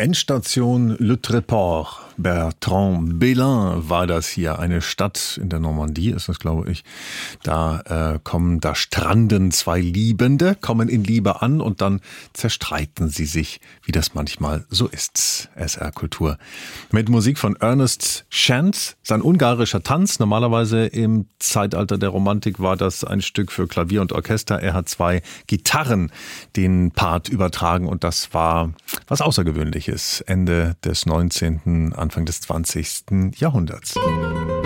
Endstation Le Tréport. Bertrand Belin war das hier, eine Stadt in der Normandie, ist das, glaube ich. Da stranden zwei Liebende, kommen in Liebe an und dann zerstreiten sie sich, wie das manchmal so ist. SR Kultur. Mit Musik von Ernest Chant, sein ungarischer Tanz. Normalerweise im Zeitalter der Romantik war das ein Stück für Klavier und Orchester. Er hat zwei Gitarren den Part übertragen und das war was Außergewöhnliches. Ende des 19., Anfang des 20. Jahrhunderts.